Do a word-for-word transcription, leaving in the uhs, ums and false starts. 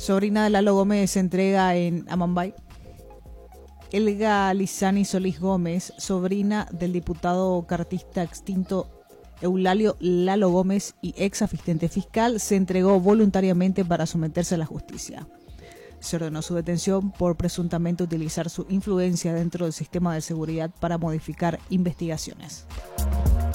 Sobrina de Lalo Gómez se entrega en Amambay. Elga Lizani Solís Gómez, sobrina del diputado cartista extinto Eulalio Lalo Gómez y ex asistente fiscal, se entregó voluntariamente para someterse a la justicia. Se ordenó su detención por presuntamente utilizar su influencia dentro del sistema de seguridad para modificar investigaciones.